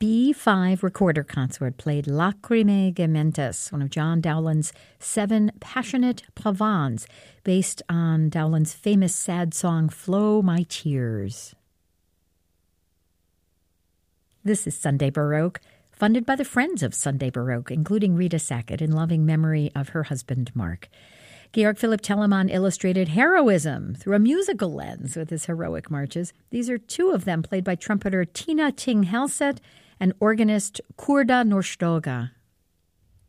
B5 recorder consort played Lacrimae Gementes, one of John Dowland's 7 passionate pavans, based on Dowland's famous sad song, Flow My Tears. This is Sunday Baroque, funded by the Friends of Sunday Baroque, including Rita Sackett, in loving memory of her husband, Mark. Georg Philipp Telemann illustrated heroism through a musical lens with his heroic marches. These are 2 of them played by trumpeter Tina Ting-Helset and organist Kurda Norstoga.